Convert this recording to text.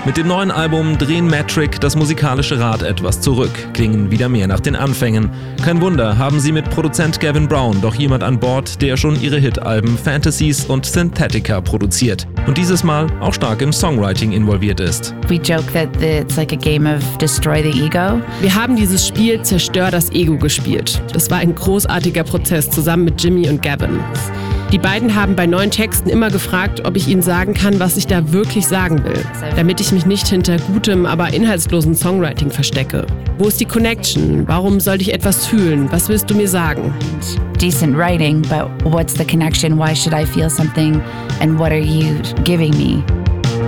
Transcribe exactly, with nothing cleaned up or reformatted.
Mit dem neuen Album drehen Metric das musikalische Rad etwas zurück, klingen wieder mehr nach den Anfängen. Kein Wunder, haben sie mit Produzent Gavin Brown doch jemand an Bord, der schon ihre Hit-Alben Fantasies und Synthetica produziert und dieses Mal auch stark im Songwriting involviert ist. We joke that it's like a game of destroy the ego. Wir haben dieses Spiel Zerstör das Ego gespielt. Das war ein großartiger Prozess zusammen mit Jimmy und Gavin. Die beiden haben bei neuen Texten immer gefragt, ob ich ihnen sagen kann, was ich da wirklich sagen will, damit ich mich nicht hinter gutem, aber inhaltslosen Songwriting verstecke. Wo ist die Connection? Warum sollte ich etwas fühlen? Was willst du mir sagen? Decent writing, but what's the connection? Why should I feel something? And what are you giving me?